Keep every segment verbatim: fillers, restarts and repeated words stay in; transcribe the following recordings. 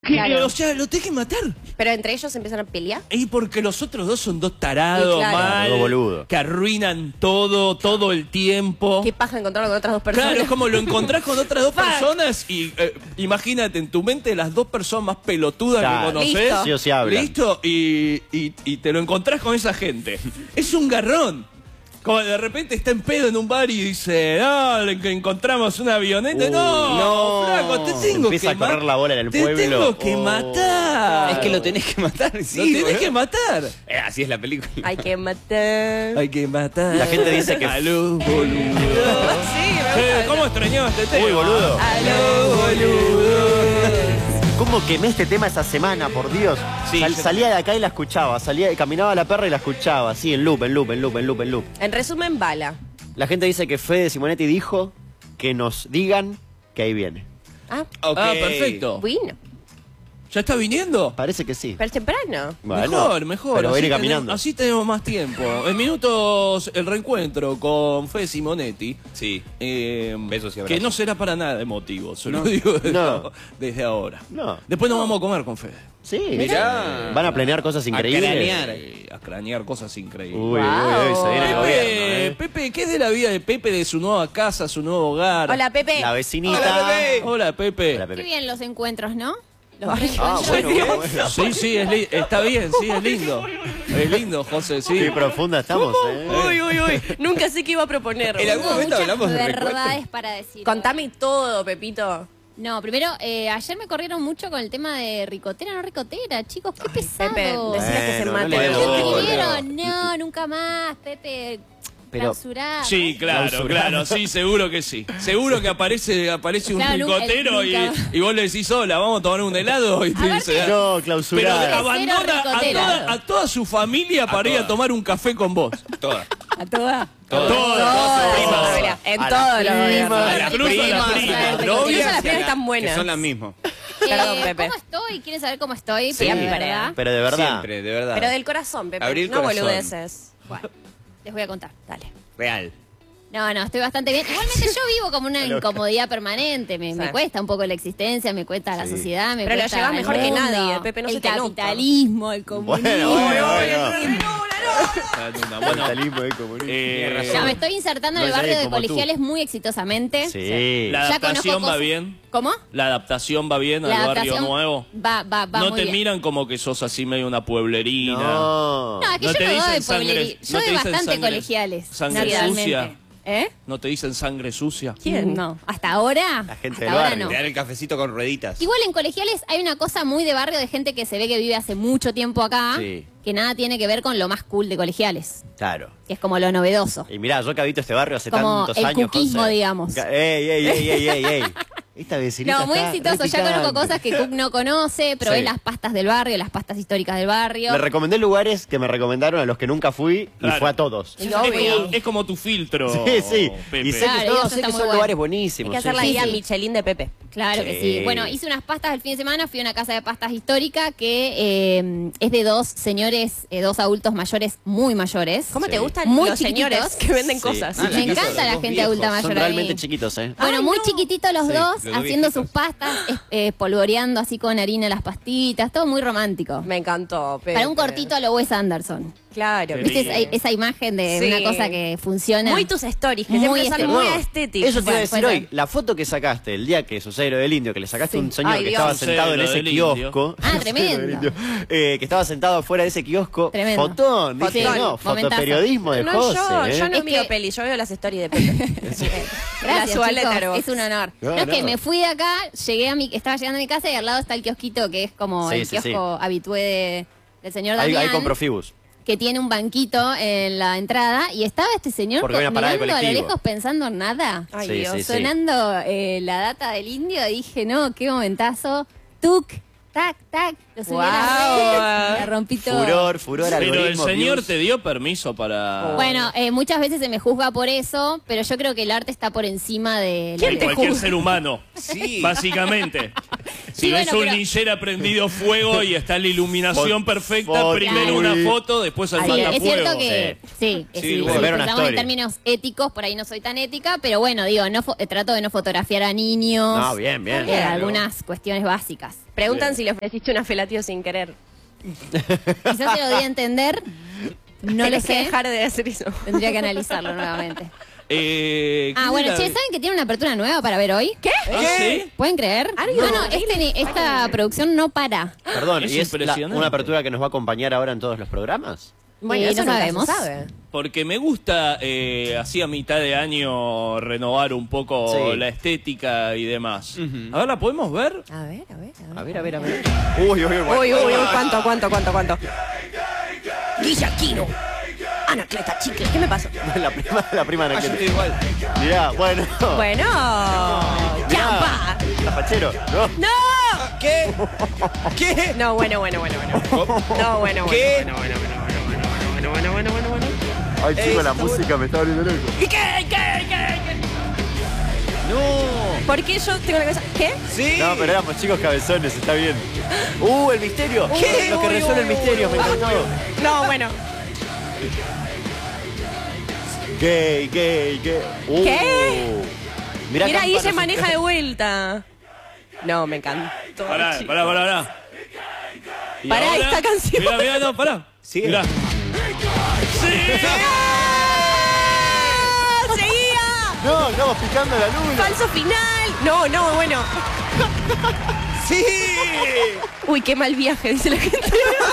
Que, Claro. O sea, lo tenés que matar. Pero entre ellos empiezan a pelear. Y porque los otros dos son dos tarados, Y claro. mal, Dos boludos. que arruinan todo, todo el tiempo. ¿Qué paja encontrarlo con otras dos personas? Claro, es como lo encontrás con otras dos personas y eh, imagínate en tu mente las dos personas más pelotudas Claro. que conocés. Listo. Sí o sí hablan. Listo, y, y, y te lo encontrás con esa gente. Es un garrón. Como de repente está en pedo en un bar y dice, no, le- que encontramos una avioneta. Uy, no, no. flaco, te tengo Empieza que a correr ma- la bola en el te pueblo. tengo que Oh. matar. Es que lo tenés que matar, sí. Lo tenés boludo. que matar. Eh, así es la película. Hay que matar. Hay que matar. La gente dice que- A los boludos. Sí, me Eh, gusta. ¿Cómo extrañaba este tema? Uy, boludo. A los boludos. ¿Cómo quemé este tema esa semana, por Dios? Sí, Sal- yo- salía de acá y la escuchaba, salía, caminaba la perra y la escuchaba, así, en loop, en loop, en loop, en loop, en loop. En resumen, bala. La gente dice que Fede Simonetti dijo que nos digan que ahí viene. Ah, Ok. Ah, perfecto. bueno. ¿Ya está viniendo? Parece que sí. Pero es temprano. Bueno, mejor, mejor. Pero así, viene tenemos, caminando. así tenemos más tiempo. En minutos, el reencuentro con Fede Simonetti. Sí. eh, Besos y abrazos. que no será para nada emotivo, se lo digo desde, No. desde ahora. No. Después nos vamos a comer con Fede. Sí, Mirá. van a planear cosas A increíbles. cranear. Eh, a cranear cosas increíbles. Uy, uy, Wow. uy, se viene el gobierno, Pepe, ¿eh? Pepe, ¿qué es de la vida de Pepe, de su nueva casa, su nuevo hogar? Hola, Pepe. La vecinita. Hola, Pepe. Hola, Pepe. Hola, Qué Pepe. bien los encuentros, ¿no? Los Ah, reencuentros. bueno, bueno, bueno. Sí, sí, es li- está bien, sí, es lindo. Es lindo, José, sí. Qué profunda estamos, ¿eh? Uy, uy, uy. Nunca sé qué iba a proponer. En algún Hubo momento muchas hablamos de verdades reencuentros. para decir. Contame todo, Pepito. No, primero, eh, ayer me corrieron mucho con el tema de ricotera, no ricotera. Chicos, qué pesado. Pepe, decirles que se Bueno, no maten. le ¿Qué demos bola. escribieron? No, nunca más, Pepe. Pero- Clausurado. Sí, claro, Clausurado. claro, sí, seguro que sí. Seguro que aparece, aparece un Claro, nunca- ricotero y, nunca- y vos le decís, hola, vamos a tomar un helado y te Aparte- dice... No, Pero clausurada. abandona a ricotero. toda, a toda su familia para ir a toda. tomar un café con vos. Todas. ¿A toda? Todas. Todas, Todas, primas. mira, en A todos las los primas. gobiernos. A las Primas, primas, a las primas, novias, Incluso las y a primas la- están buenas. Que son las mismas. Perdón, Eh, Pepe. ¿Cómo estoy? ¿Quieren saber cómo estoy? Sí, Siempre, pero- ¿verdad? Pero de verdad. Siempre, de verdad. Pero del corazón, Pepe. Abrí el no corazón. boludeces. Bueno, les voy a contar. Dale. Real. No, no, estoy bastante bien. Igualmente yo vivo como una incomodidad permanente. Me, Sí. me cuesta un poco la existencia, me cuesta la Sí. sociedad, me Pero lo cuesta llevas el mejor que mundo, nadie, Pepe, no el se te nota. capitalismo, el comunismo. Bueno, bueno, bueno. Bueno, Capitalismo y comunismo. eh, Ya me estoy insertando en el No sé, barrio de como tú. colegiales muy exitosamente. Sí. La Ya adaptación conozco va cosas- bien. ¿Cómo? La adaptación va bien al La barrio adaptación nuevo. Va, va, va No muy te bien. miran como que sos así medio una pueblerina. No. No, es que No yo te no doy dicen de sangre- pueblería. Yo no te doy dicen bastante sangre- colegiales. sangre naturalmente. sucia. ¿Eh? ¿No te dicen sangre sucia? ¿Quién? No, hasta ahora. La gente hasta del ahora barrio. no. Te dan el cafecito con rueditas. Igual en colegiales hay una cosa muy de barrio de gente que se ve que vive hace mucho tiempo acá, Sí. que nada tiene que ver con lo más cool de colegiales, Claro. que es como lo novedoso. Y mirá, yo que habito este barrio hace Como tantos el años. cuquismo, José. digamos. Ca- Ey, ey, ey, ey, ey, ey. Esta vecinita No, muy está exitoso. re Ya conozco picante. cosas que Cook no conoce, probé Sí. las pastas del barrio, las pastas históricas del barrio. Le recomendé lugares que me recomendaron a los que nunca fui y Claro. fue a todos. Y Es, obvio. como, es como tu filtro. Sí, sí. Pepe. Y sé Claro, que, y no, eso sé está que muy son bueno. lugares Hay buenísimos. que hacer sí, la sí, guía sí. Michelin de Pepe. Claro que Sí. sí. Bueno, hice unas pastas el fin de semana, fui a una casa de pastas histórica que eh, es de dos señores, eh, dos adultos mayores muy mayores. ¿Cómo Sí. te gustan Muy los señores chiquititos. que venden Sí. cosas? Ah, Me la encanta casa de la los gente viejos. adulta mayor Son ahí. realmente chiquitos, ¿eh? Bueno, Ay, muy no. chiquititos los Sí, dos, los dos haciendo viejitos. sus pastas, eh, eh, polvoreando así con harina las pastitas, todo muy romántico. Me encantó, Pepe. Para un cortito a lo Wes Anderson. Claro. Qué ¿Viste lindo. esa, esa imagen de Sí. una cosa que funciona? Muy tus stories, que Muy siempre son estético. muy No, estéticos. Eso te iba a Bueno, decir puede hoy. ser. La foto que sacaste el día que sucede lo del indio, que le sacaste Sí. a un señor Ay, que Dios. estaba sentado en Sucede lo ese del indio. kiosco. Ah, Sucede lo del tremendo. indio. Eh, que estaba sentado afuera de ese kiosco. Tremendo. Fotón. Dije, Fotón. no, Momentazo. fotoperiodismo de No, José. yo, ¿eh? yo no Es miro que- peli, yo veo las stories de Pepe. Gracias, La chicos, Sualeta, es un honor. No, No, es que no. me fui de acá, llegué a mi, estaba llegando a mi casa y al lado está el kiosquito que es como Sí, el sí, kiosco habitué de- del señor Ahí, Damián. ahí compró Fibus. Que tiene un banquito en la entrada y estaba este señor Porque había una parada de mirando a lo colectivo. lejos pensando en nada. Ay, Sí, Dios. sí, sí. Sonando eh, la data del indio y dije, no, qué momentazo. Tuc, tac, tac. Lo subí a la Guau. red, la rompí todo. Furor, furor, Pero el algoritmo, señor views. te dio permiso para... Bueno, eh, muchas veces se me juzga por eso, pero yo creo que el arte está por encima de... de ¿Quién te cualquier juzga? ser humano. Sí. Básicamente. Si Sí, ves bueno, un pero- linchera prendido fuego y está la iluminación Fo- perfecta, foto. primero una Uy. foto, después el Sí, matafuego. es cierto que sí, Sí, sí, si bueno. Primero una pensamos en story. términos éticos, por ahí no soy tan ética, pero bueno, digo, no fo- eh, trato de no fotografiar a niños. No, bien, bien. eh, algunas cuestiones básicas. Preguntan Bien. si le ofreciste una felatio sin querer. Quizás se lo di a entender. No lo Tenés que sé. dejar de hacer eso. Tendría que analizarlo nuevamente. Eh, Ah, ¿qué bueno, era? che, ¿saben que tiene una apertura nueva para ver hoy? ¿Qué? ¿Ah, sí? ¿Pueden creer? Algo No, no, este- esta producción no para. Perdón, Es ¿y es la- impresionante. una apertura que nos va a acompañar ahora en todos los programas? Bueno, Eh, eso no nunca sabemos. se sabe. Porque me gusta, eh, así a mitad de año, renovar un poco Sí. la estética y demás. A ver, ¿la podemos ver? A ver, a ver, A ver, a ver, a ver. Uy, uy, uy. Uy, uy, uy, cuánto, cuánto, cuánto, cuánto. Guillaquino. Anacleta, chicle. ¿Qué me pasó? La prima, la prima de Ah, yo Anaqueta. estoy igual. Mirá, bueno. Bueno. ¡Champa! Zapachero, ¿no? ¡No! ¿Qué? ¿Qué? No, bueno, bueno, bueno, bueno. No, bueno, bueno. ¿Qué? Bueno, bueno, bueno, bueno, bueno, bueno, bueno, bueno, bueno. Ay, Ey, chico, la está música me está volviendo loco. ¿Y qué? ¿Qué? ¿Qué? ¿Qué? No. ¿Por qué yo tengo la cabeza? ¿Qué? Sí. No, pero éramos chicos cabezones, está bien. ¡Uh, el misterio! ¿Qué? Lo que Uy, resuelve el uy, misterio, uy, me uy, encantó. No, bueno. Gay, gay, gay. Uh. ¿Qué? Mirá, Mira, ahí campanas. se maneja de vuelta. No, me encantó. Pará, chico. pará, pará, pará. Y Pará, ahora- esta canción. Mirá, mirá, no, pará. Sigue. Mirá. ¡Ah! ¡Seguía! No, estamos picando la luna. ¡Falso final! No, no, bueno. Sí. Uy, qué mal viaje, dice la gente.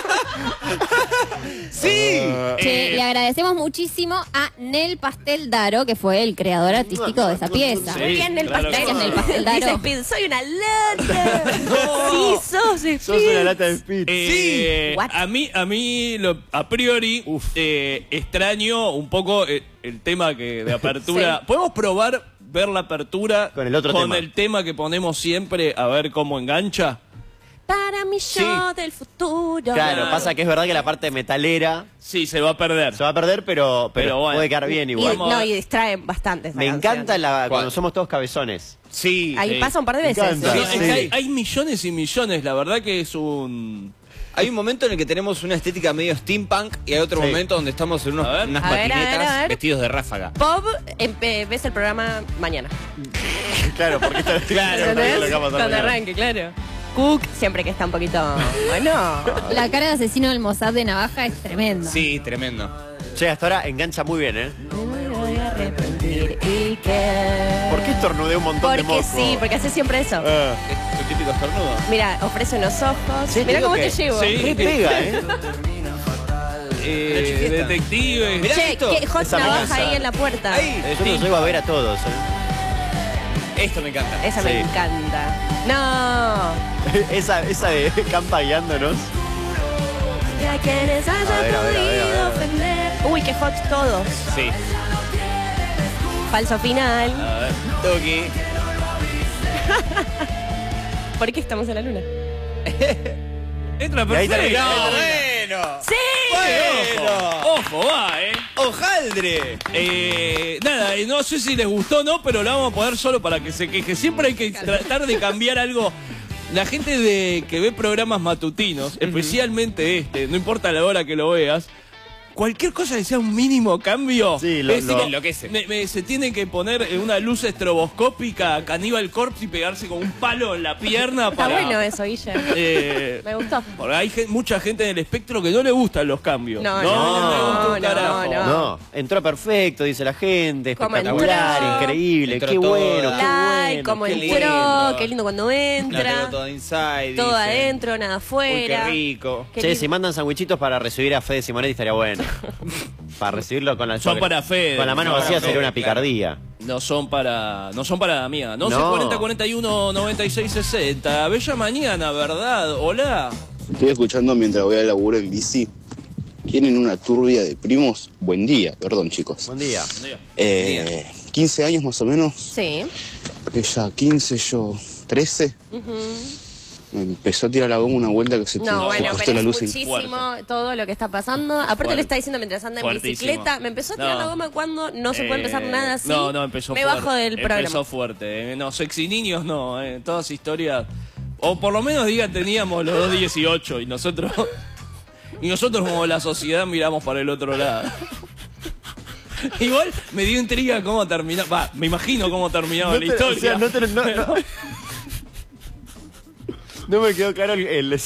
Sí. Che, Eh, le agradecemos muchísimo a Nel Pastel Daro, que fue el creador artístico de esa pieza. Sí, Muy bien, el claro que pastel. sí. El pastel Dice Daro. Speed, soy una lata. Sí, sos Speed. Sos una lata de speed. Eh, What? a mí, a mí lo- a priori, eh, extraño un poco eh, el tema que de apertura. Sí. ¿Podemos probar ver la apertura Con el otro con tema. el tema que ponemos siempre a ver cómo engancha? Para mi yo del futuro. Claro, pasa que es verdad que la parte metalera Sí, se va a perder. se va a perder, pero, pero, Pero bueno. puede quedar bien Y, igual. Vamos a no, ver. y distraen bastante esa Me canción. encanta la, ¿Cuál? cuando somos todos cabezones. Sí. Ahí Sí. pasa un par de Me veces. encanta. Sí, ¿no? es Sí. que hay, hay millones y millones, la verdad que es un... Hay un momento en el que tenemos una estética medio steampunk y hay otro Sí. momento donde estamos en unos- A ver. unas A ver, a ver, patinetas a ver. vestidos de ráfaga. Bob, empe- ves el programa mañana. Claro, porque esto Claro, es lo que va a pasar Cuando mañana. arranque, claro. Cook, siempre que está un poquito... Bueno. La cara de asesino del Mossad de Navaja es tremenda. Sí, tremendo. Che, hasta ahora engancha muy bien, ¿eh? Me voy a arrepentir y que... ¿Por qué estornudé un montón de Porque moco? sí, porque hace siempre eso. Ah, Es tu típico estornudo. Mira, ofrece unos ojos. Sí, te Mira digo cómo que- te llevo. Sí. re pega, ¿eh? Eh, chiquita. detective. Mirá Che, esto. qué hot Esa me navaja encanta. ahí en la puerta. Ahí. Yo los llego a ver a todos, ¿eh? Esto me encanta. Esa Sí. me encanta. No. esa, esa de Campa guiándonos. Y a quienes hayas A ver, a ver, a ver, a ver, podido a ver. ofender. Uy, qué hot todos. Sí. Falso final. A ver. Toki. ¿Por qué estamos en la luna? Entra Y ahí perfecto. termina. No, bueno. ¡Sí! Ojo, ojo, va, eh. ¡Hojaldre! Eh, nada, eh, no sé si les gustó o no, pero lo vamos a poner solo para que se queje. Siempre hay que tratar de cambiar algo. La gente de que ve programas matutinos, especialmente este, no importa la hora que lo veas, cualquier cosa que sea un mínimo cambio, Sí, lo- es lo- tipo, enloquece. me- me- se tiene que poner eh, una luz estroboscópica a Caníbal Corpse y pegarse con un palo en la pierna Está para... bueno eso, Guille. eh, Me gustó. porque hay gen- mucha gente en el espectro que no le gustan los cambios. No, no, no, le gusta un no, carajo. no. No, entró perfecto, dice la gente. Como Espectacular, entró. increíble. Entró Qué toda. bueno, qué Like, bueno. como qué entró, lindo. qué lindo cuando La entra. tengo toda inside. Todo dicen. adentro, nada Uy, afuera. qué rico. Qué Che, lindo. si mandan sandwichitos para recibir a Fede Simonetti estaría bueno. Para recibirlo con la Son para Fede. Con la mano Son vacía para sería Fede, una picardía. No son para, no son para la mía. No, No. sé, cuarenta, cuarenta y uno, noventa y seis, sesenta. Bella mañana, ¿verdad? Hola. Estoy escuchando mientras voy al laburo en bici. ¿Quieren una turbia de primos? Buen día, perdón chicos. Buen día. Eh, quince años más o menos. Sí. Ella quince, yo trece. Me empezó a tirar la goma una vuelta que se, No, se bueno, puesto pero la es luz en- muchísimo todo lo que está pasando. Aparte Fuerte. le está diciendo mientras anda en Fuertísimo. bicicleta. Me empezó a tirar No. la goma cuando no se puede empezar Eh, nada así. No, no, empezó Me fuerte. bajo del Empezó programa. fuerte. eh. No, sexy niños no, eh. Todas historias. O por lo menos digan teníamos los dos dieciocho y nosotros. Y nosotros como la sociedad miramos para el otro lado. Igual me dio intriga cómo terminaba. Va, me imagino cómo terminaba No la te- historia. o sea, no te- no- no. No me quedó claro el, el